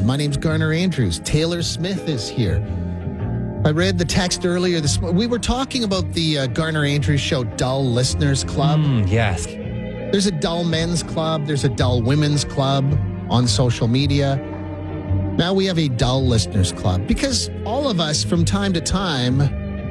My name's Garner Andrews. Taylor Smith is here. I read the text earlier this morning. We were talking about the Garner Andrews Show Dull Listeners Club. Yes. There's a Dull Men's Club. There's a Dull Women's Club on social media. Now we have a Dull Listeners Club because all of us from time to time,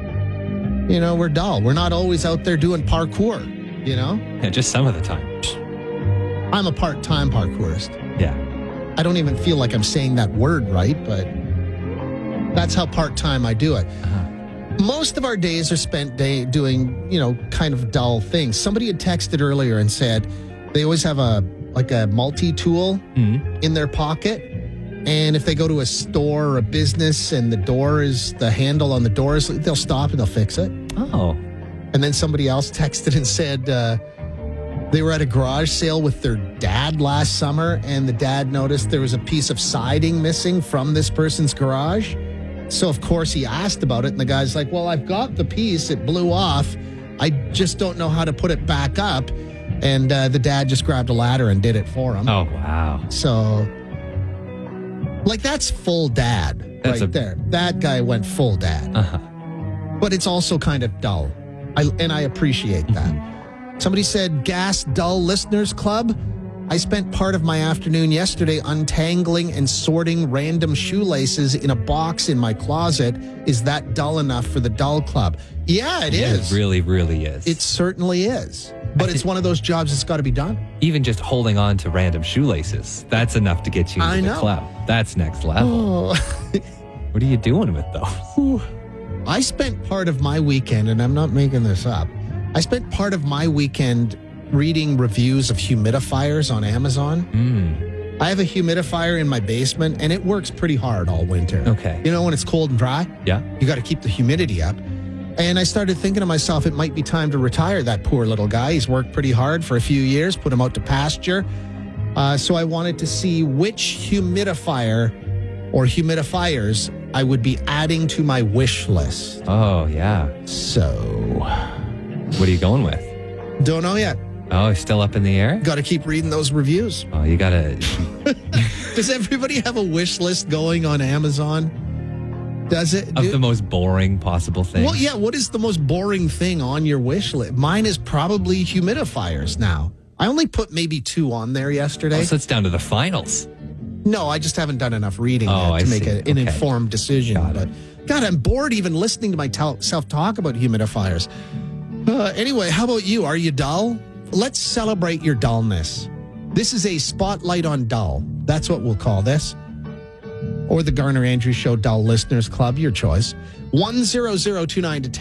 we're dull. We're not always out there doing parkour, Yeah, just some of the time. I'm a part-time parkourist. Yeah. I don't even feel like I'm saying that word right, but that's how part-time I do it. Most of our days are spent doing, kind of dull things. Somebody had texted earlier and said they always have a multi-tool in their pocket. And if they go to a store or a business and the handle on the door is, they'll stop and they'll fix it. Oh. And then somebody else texted and said they were at a garage sale with their dad last summer, and the dad noticed there was a piece of siding missing from this person's garage. So, of course, he asked about it, and the guy's like, well, I've got the piece. It blew off. I just don't know how to put it back up. And the dad just grabbed a ladder and did it for him. Oh, wow. So, that's full dad there. That guy went full dad. But it's also kind of dull. I appreciate that. Somebody said, Gas Dull Listeners Club. I spent part of my afternoon yesterday untangling and sorting random shoelaces in a box in my closet. Is that dull enough for the Dull Club? Yeah, it is. It really, really is. It certainly is. But it's one of those jobs that's got to be done. Even just holding on to random shoelaces, that's enough to get you into the club. That's next level. What are you doing with those? I spent part of my weekend, and I'm not making this up, I spent part of my weekend reading reviews of humidifiers on Amazon. I have a humidifier in my basement, and it works pretty hard all winter. Okay. When it's cold and dry? Yeah. You got to keep the humidity up. And I started thinking to myself, it might be time to retire that poor little guy. He's worked pretty hard for a few years, put him out to pasture. So I wanted to see which humidifier or humidifiers I would be adding to my wish list. Oh, yeah. So, what are you going with? Don't know yet. Oh, it's still up in the air? Got to keep reading those reviews. Oh, you got to... Does everybody have a wish list going on Amazon? Does it? Of the most boring possible thing? Well, yeah. What is the most boring thing on your wish list? Mine is probably humidifiers now. I only put maybe 2 on there yesterday. Oh, so it's down to the finals. No, I just haven't done enough reading yet to make an informed decision. But God, I'm bored even listening to myself talk about humidifiers. Anyway, how about you? Are you dull? Let's celebrate your dullness. This is a spotlight on dull. That's what we'll call this. Or the Garner Andrews Show Dull Listeners Club, your choice. 10029 to